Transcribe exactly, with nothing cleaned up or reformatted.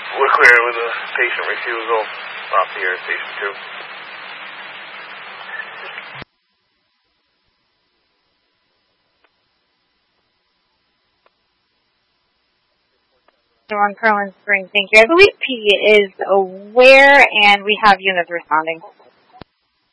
We're clear with a patient refusal off the air station two. On Carlin Springs, thank you. I believe P is aware, and we have units responding.